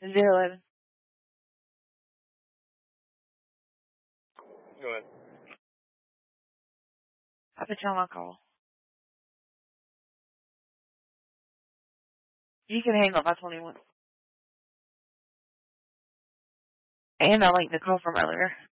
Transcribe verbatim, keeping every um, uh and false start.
Zero eleven. Go ahead. I put you on my call. You can hang up by twenty-one. And I like the call from earlier.